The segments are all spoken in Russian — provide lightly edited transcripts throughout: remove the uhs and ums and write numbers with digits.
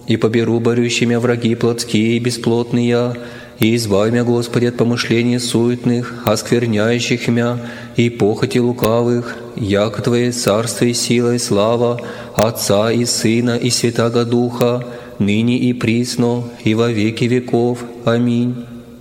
и поберу борющими враги плотские и бесплотные, и избавь меня, Господи, от помышлений суетных, оскверняющих мя, и похоти лукавых, яко Твое царство и сила и слава, Отца и Сына и Святаго Духа, ныне и присно, и во веки веков. Аминь.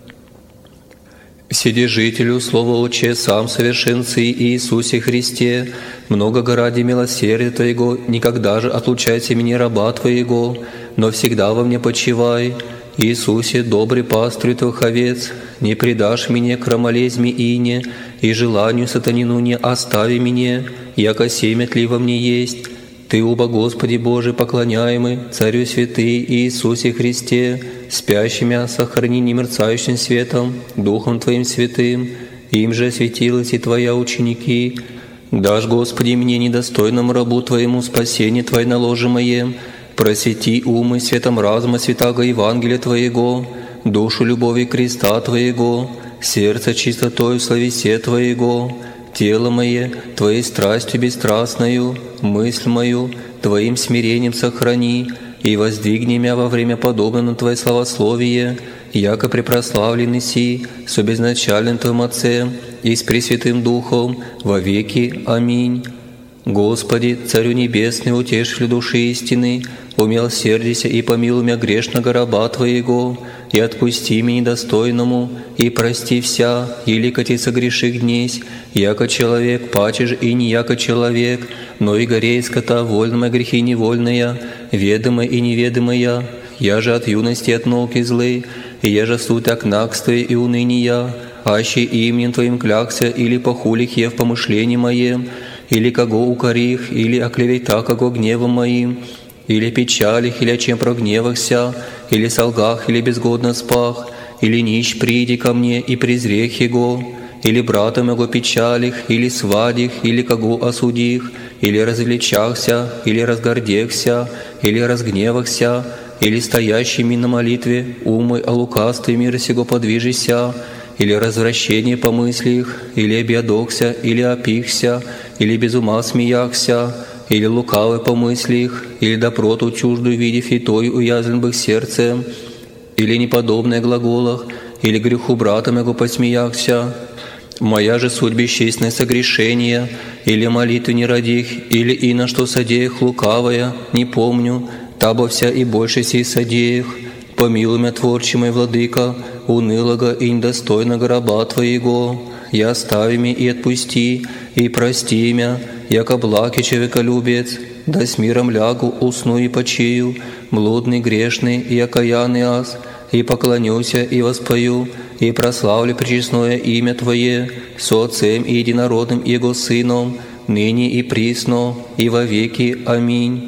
Вседержителю, Слово Отче, сам совершенцы Иисусе Христе, много ради милосердия Твоего, никогда же отлучайся меня, раба Твоего, но всегда во мне почивай. Иисусе, добрый пастырь Твоих овец, не предашь меня крамолезьми ине, и желанию сатанину не остави меня, яко семя тли во мне есть. Ты, уба Господи Божий, поклоняемый, Царю святый Иисусе Христе, спящими сохрани немерцающим светом, Духом Твоим святым, им же светилась и Твоя ученики. Дашь, Господи, мне, недостойному рабу Твоему, спасение Твое наложимое, просвети умы светом разума святаго Евангелия Твоего, душу любови креста Твоего, сердце чистотой словесе Твоего, тело мое Твоей страстью бесстрастною, мысль мою Твоим смирением сохрани, и воздвигни меня во время подобно на Твое славословие, яко препрославленный си, с обезначальным Твоим Отцем и с Пресвятым Духом во веки. Аминь. Господи, Царю Небесный, утешитель души истины, умилосердися и помилуй меня грешного раба Твоего, и отпусти меня недостойному, и прости вся, елико Ти согреших днесь, яко человек, паче же и не яко человек, но и горей скота, вольная грехи невольная, ведомая и неведомая, я же от юности от науки злой, и я же суть окнакствия и уныния, аще именем Твоим клякся, или похулих я в помышлении моем, или кого укорих, или оклевета кого гневом моим, или печалих, или о чем прогневахся, или солгах, или безгодно спах, или нищ приди ко мне и презрех его, или брата моего печалих, или свадих, или кого осудих, или развлечахся, или разгордехся, или разгневахся, или стоящими на молитве умой о лукавстве мира сего подвижися, или развращение помысли их, или объедокся, или опихся, или без ума смеяхся, или лукавый помысли их, или допроту чуждую видев и той уязвлен бы сердцем, или неподобное глаголах, или греху брата моего посмеяхся. Моя же суть бесчестное согрешение, или молитвы не родих, или и на что содеях лукавая, не помню, табо вся и больше сей содеях. Помилуй меня, творчий мой владыка, унылого и недостойного раба Твоего, и остави меня и отпусти, и прости меня, яко благ и человеколюбец, да с миром лягу, усну и почию, блудный, грешный и окаянный аз, и поклонюся и воспою, и прославлю пречестное имя Твое, со Отцем и Единородным Его Сыном, ныне и присно, и во веки. Аминь.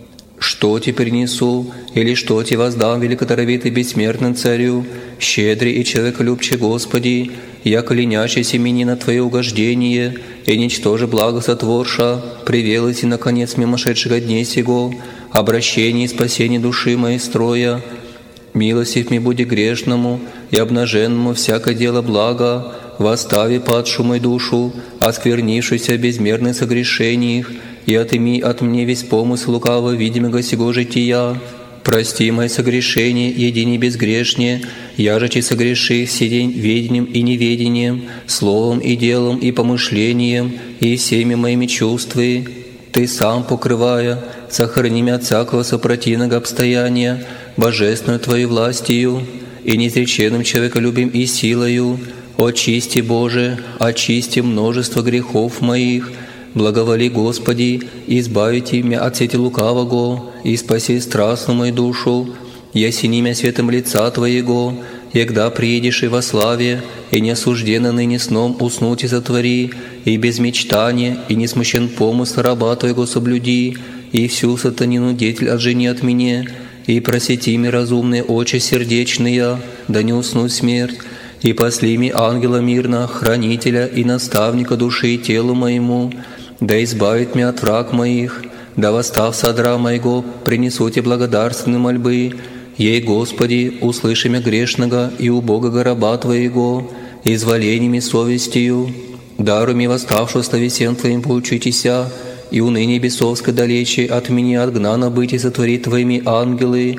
Что Ти принесу, или что Ти воздам великодоровитый бессмертным Царю, щедрый и человеколюбче Господи, яко ленящийся мени на Твое угождение, и ничтоже благо сотворша, привелось и наконец мимошедшего дней сего, обращение и спасение души моей строя. Милостив мне буди грешному и обнаженному всякое дело блага, восстави падшую мою душу, осквернившуюся безмерных согрешениях, и отыми от мне весь помысл лукаво видимого сего жития. Прости мои согрешения, едини безгрешнее, я же ти согреши все день ведением и неведением, словом и делом и помышлением, и всеми моими чувствами. Ты сам, покрывая, сохрани меня от всякого сопротивного обстояния, божественную Твою властью и неизреченным человеколюбием и силою. Очисти, Боже, очисти множество грехов моих. Благоволи, Господи, избавите меня от сети лукавого, и спаси страстную мою душу, и осени меня светом лица Твоего, егда приедешь и во славе, и не осужденно ныне сном уснуть и затвори, и без мечтания, и не смущен помысл раба Твоего соблюди, и всю сатанину деятель отжени от меня, и просвети ми разумные очи сердечные, да не уснуть смерть, и посли ми ангела мирно, хранителя и наставника души и телу моему, да избавит меня от враг моих, да восстав содра моего, принесу Тебе благодарственные мольбы. Ей, Господи, услыши меня грешного и убогого раба Твоего, изволениями совестью, даруй мне восставшую словесен Твоим поучитеся, и уныние бесовское далече от меня отгнано быть и сотворить Твоими ангелы,